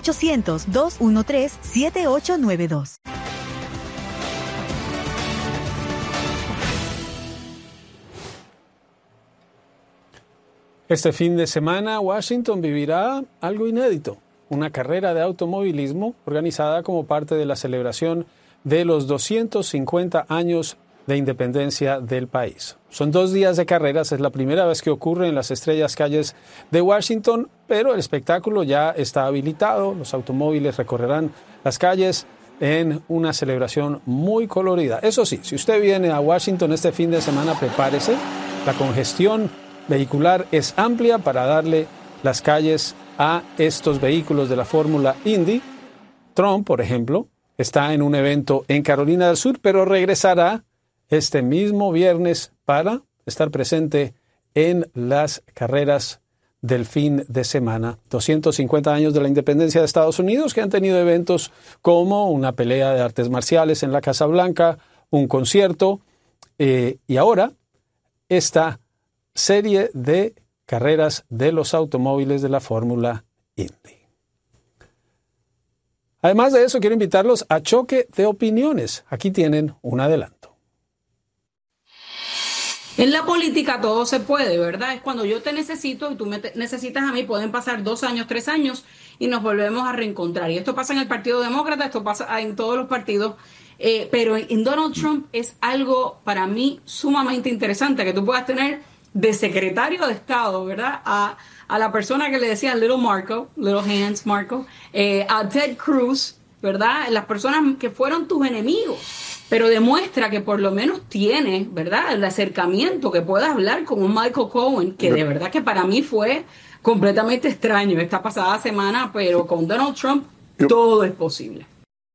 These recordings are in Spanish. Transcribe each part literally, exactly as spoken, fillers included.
ochocientos, dos uno tres, siete ocho nueve dos. Este fin de semana, Washington vivirá algo inédito, una carrera de automovilismo organizada como parte de la celebración de los doscientos cincuenta años de independencia del país. Son dos días de carreras, es la primera vez que ocurre en las estrellas calles de Washington, pero el espectáculo ya está habilitado, los automóviles recorrerán las calles en una celebración muy colorida. Eso sí, si usted viene a Washington este fin de semana, prepárese, la congestión vehicular es amplia para darle las calles a estos vehículos de la Fórmula Indy. Trump, por ejemplo, está en un evento en Carolina del Sur, pero regresará este mismo viernes para estar presente en las carreras del fin de semana. doscientos cincuenta años de la independencia de Estados Unidos, que han tenido eventos como una pelea de artes marciales en la Casa Blanca, un concierto, eh, y ahora esta serie de carreras de los automóviles de la Fórmula Indy. Además de eso, quiero invitarlos a Choque de Opiniones. Aquí tienen un adelanto. En la política todo se puede, ¿verdad? Es cuando yo te necesito y tú me necesitas a mí, pueden pasar dos años, tres años y nos volvemos a reencontrar. Y esto pasa en el Partido Demócrata, esto pasa en todos los partidos, eh, pero en Donald Trump es algo para mí sumamente interesante, que tú puedas tener de secretario de Estado, ¿verdad? A, a la persona que le decían Little Marco, Little Hands Marco, eh, a Ted Cruz, ¿verdad? Las personas que fueron tus enemigos, pero demuestra que por lo menos tienes, ¿verdad? El acercamiento, que puedas hablar con un Michael Cohen, que de verdad que para mí fue completamente extraño esta pasada semana, pero con Donald Trump todo es posible.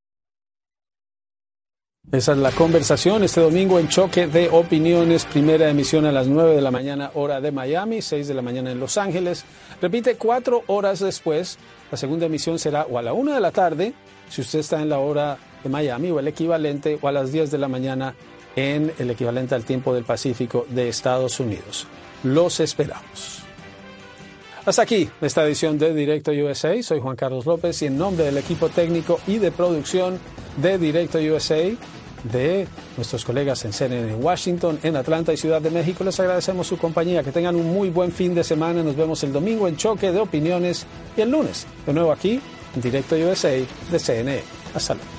Esa es la conversación este domingo en Choque de Opiniones, primera emisión a las nueve de la mañana, hora de Miami, seis de la mañana en Los Ángeles. Repite cuatro horas después, la segunda emisión será o a la una de la tarde, si usted está en la hora de Miami, o el equivalente, o a las diez de la mañana en el equivalente al tiempo del Pacífico de Estados Unidos. Los esperamos. Hasta aquí esta edición de Directo U S A. Soy Juan Carlos López y en nombre del equipo técnico y de producción de Directo U S A, de nuestros colegas en C N N en Washington, en Atlanta y Ciudad de México, les agradecemos su compañía. Que tengan un muy buen fin de semana. Nos vemos el domingo en Choque de Opiniones y el lunes de nuevo aquí en Directo U S A de C N N. Hasta luego.